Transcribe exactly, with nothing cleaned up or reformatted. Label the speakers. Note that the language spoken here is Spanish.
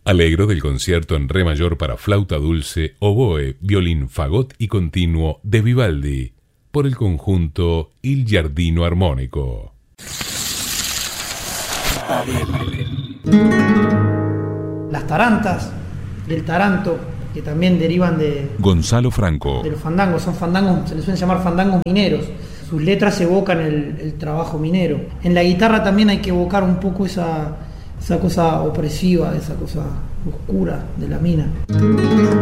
Speaker 1: Allegro del concierto en re mayor para flauta dulce, oboe, violín, fagot y continuo de Vivaldi, por el conjunto Il Giardino Armonico.
Speaker 2: Las tarantas y el taranto, que también derivan de
Speaker 1: Gonzalo Franco.
Speaker 2: De los fandangos, son fandangos, se les suelen llamar fandangos mineros. Sus letras evocan el, el trabajo minero. En la guitarra también hay que evocar un poco esa, esa cosa opresiva, esa cosa oscura de la mina.